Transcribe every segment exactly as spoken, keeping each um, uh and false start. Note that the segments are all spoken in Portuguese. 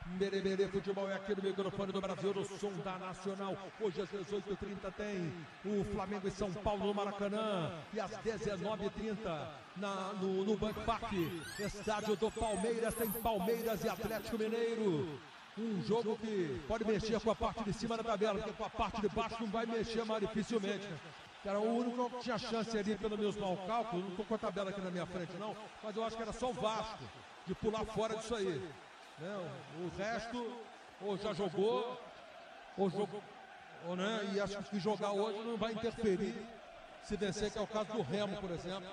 Meremere Futebol é aqui no microfone do Brasil, no som da Nacional. Hoje às dezoito e trinta tem o Flamengo e São Paulo no Maracanã. E às dezenove e trinta na, no, no Banco Park, estádio do Palmeiras, tem Palmeiras e Atlético Mineiro. Um jogo que pode mexer com a parte de cima da tabela, porque com a parte de baixo não vai mexer mais dificilmente. Era o único que tinha chance ali, pelo meus mau cálculos. Não estou com a tabela aqui na minha frente não, mas eu acho que era só o Vasco de pular fora disso aí. Não, o resto ou já jogou, ou jogou, ou, né, e acho que jogar hoje não vai interferir se vencer, que é o caso do Remo, por exemplo,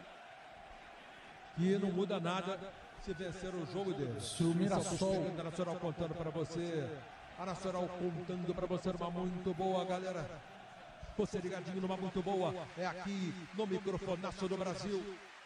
que não muda nada se vencer o jogo dele. Se o Mirassol, a Nacional contando para você, a Nacional contando para você uma muito boa, galera. Você ligadinho numa muito boa, é aqui no microfonaço do Brasil.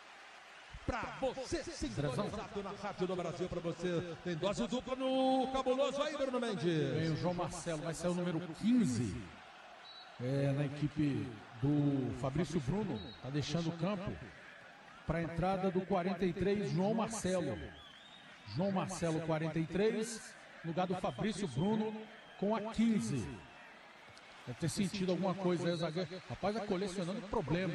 Pra você, sintonizado na Rádio do Brasil, pra você. Tem dose dupla no cabuloso aí, Bruno Mendes. Vem o João Marcelo, vai ser o número quinze é, na equipe do Fabrício Bruno. Tá deixando o campo para a entrada do quarenta e três, João Marcelo. João Marcelo, quarenta e três, lugar do Fabrício Bruno com a quinze. Deve ter sentido alguma coisa aí, zagueiro. Rapaz, vai colecionando problema.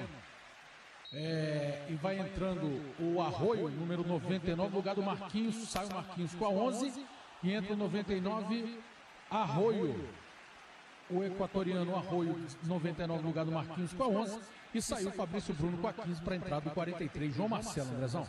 É, e vai entrando o Arroio, número noventa e nove, lugar do Marquinhos. Sai o Marquinhos com a onze e entra o noventa e nove, Arroio. O equatoriano Arroio, noventa e nove, lugar do Marquinhos com a onze. E saiu o Fabrício Bruno com a quinze para a entrada do quarenta e três, João Marcelo, Andrezão.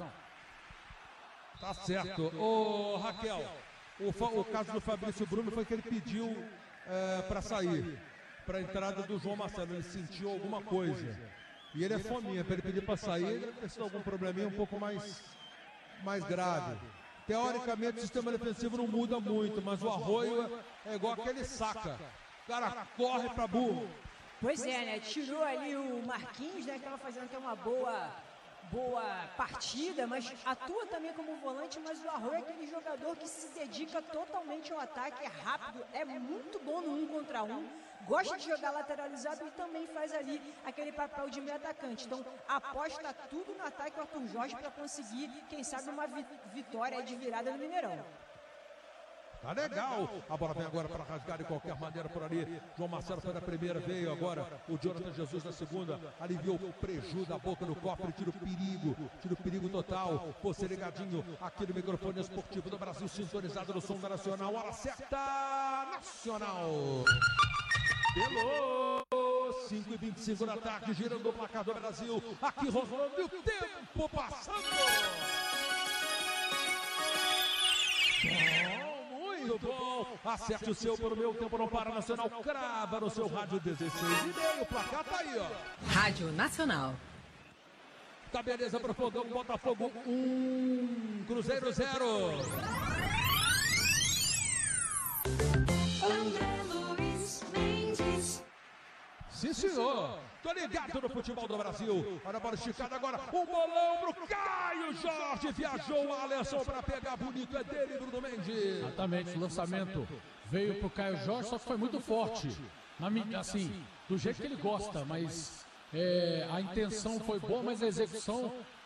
Tá certo. Ô Raquel, o, o caso do Fabrício Bruno foi que ele pediu é, para sair, para a entrada do João Marcelo. Ele sentiu alguma coisa. E ele é fominha, para ele pedir para sair, ele deve ter algum probleminha um pouco mais, mais grave. Teoricamente o sistema defensivo não muda muito, mas o Arroio é, é igual aquele saca. O cara corre para burro. Pois é, né? Tirou ali o Marquinhos, né? Que estava fazendo até uma boa, boa partida, mas atua também como volante, mas o Arroio é aquele jogador que se dedica totalmente ao ataque, é rápido, é muito bom no um contra um. Gosta de jogar lateralizado e também faz ali aquele papel de meio atacante. Então, aposta tudo no ataque do Arthur Jorge para conseguir, quem sabe, uma vitória de virada no Mineirão. Tá legal. A bola vem agora para rasgar de qualquer maneira por ali. João Marcelo foi da primeira, veio agora o Jonathan Jesus da segunda. Aliviou o preju da boca no cofre, tira o perigo, tira o perigo total. Você ligadinho aqui no microfone esportivo do Brasil, sintonizado no som da Nacional. Hora certa, Nacional. Pelo cinco e vinte e cinco da tarde, girando o placar do Brasil. Aqui rolando e o tempo passando. Bom, muito bom. Acerte o seu pelo meu tempo, não para. Nacional crava no seu rádio dezesseis e meio. O placar tá aí, ó. Rádio Nacional. Tá beleza pro Fogão, Botafogo um, Cruzeiro zero. Sim, senhor. Tô ligado no futebol do Brasil. Olha a bola esticada agora. Um bolão pro Caio Jorge. Viajou o Alisson pra pegar bonito. É dele, Bruno Mendes. Exatamente. O lançamento veio pro Caio Jorge, só que foi muito forte. Na, assim, do jeito que ele gosta, mas é, a intenção foi boa, mas a execução